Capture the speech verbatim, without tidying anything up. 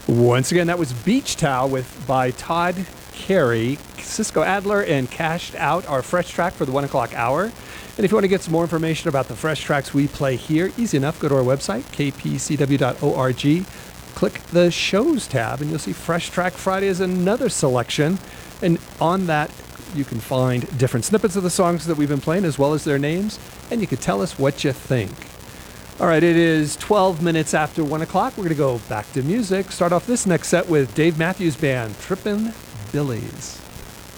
Once again, that was Beach Towel with by Todd Carey, Cisco Adler, and Cashed Out, our fresh track for the one o'clock hour. And if you want to get some more information about the fresh tracks we play here, easy enough, go to our website, k p c w dot org. Click the Shows tab, and you'll see Fresh Track Friday is another selection. And on that, you can find different snippets of the songs that we've been playing, as well as their names, and you can tell us what you think. All right, it is twelve minutes after one o'clock. We're going to go back to music. Start off this next set with Dave Matthews Band, Trippin' Billies.